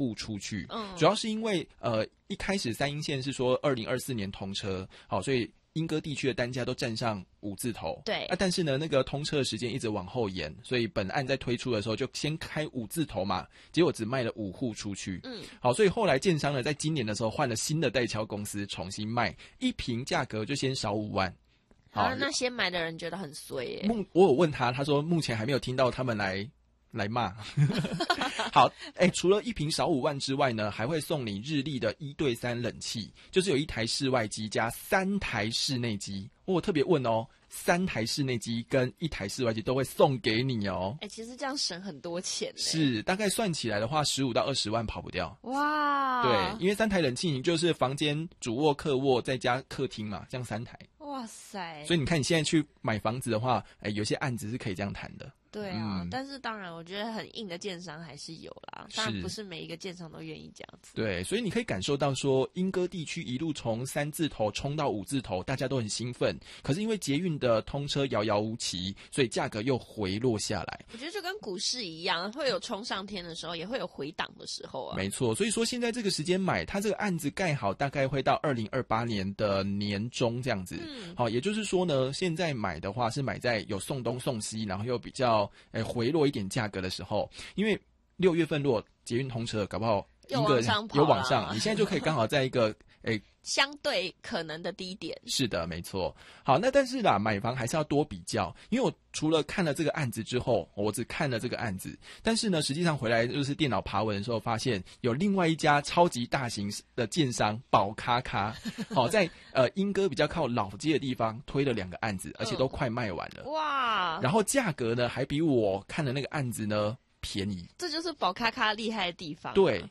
户出去。主要是因为一开始三鶯线是说2024年通车，好，所以莺歌地区的单价都站上5字头。 对但是呢，那个通车的时间一直往后延，所以本案在推出的时候就先开5字头嘛，结果只卖了5户出去。好，所以后来建商呢，在今年的时候换了新的代销公司重新卖，一坪价格就先少5万。 好，那先买的人觉得很衰耶。 我有问他，他说目前还没有听到他们来骂。好，除了一坪少5万之外呢，还会送你日立的1:3冷气，就是有1台室外机加3台室内机。我特别问哦，3台室内机跟1台室外机都会送给你哦。 其实这样省很多钱。 是，大概算起来的话，15到20万跑不掉。 哇， 对，因为3台冷气，你就是房间、主卧、客卧再加客厅嘛，这样3台。 哇塞！ 所以你看，你现在去买房子的话，有些案子是可以这样谈的。 对啊，但是当然，我觉得很硬的建商还是有啦。当然不是每一个建商都愿意这样子。 对，所以你可以感受到说，莺歌地区一路从3字头冲到5字头，大家都很兴奋。可是因为捷运的通车遥遥无期，所以价格又回落下来。 我觉得就跟股市一样，会有冲上天的时候，也会有回档的时候啊。 没错，所以说现在这个时间买，它这个案子盖好，大概会到2028年的年中这样子。好，也就是说呢，现在买的话是买在有送东送西，然后又比较回落一点价格的时候，因为6月份如果捷运通车，搞不好有往上跑， 有往上，你现在就可以刚好在一个相对可能的低点。 是的，没错。好，那但是啦，买房还是要多比较，因为我除了看了这个案子之后，我只看了这个案子，但是呢，实际上回来就是电脑爬文的时候，发现有另外一家超级大型的建商宝咖咖，好，在莺歌比较靠老街的地方推了2个案子，而且都快卖完了。 哇！ 然后价格呢，还比我看的那个案子呢便宜。 这就是宝咖咖厉害的地方。 对，